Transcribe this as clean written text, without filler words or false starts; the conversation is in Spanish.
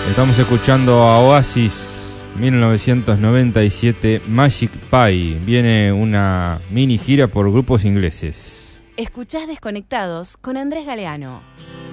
Estamos escuchando a Oasis, 1997, Magic Pie. Viene una mini gira por grupos ingleses. Escuchás Desconectados con Andrés Galeano.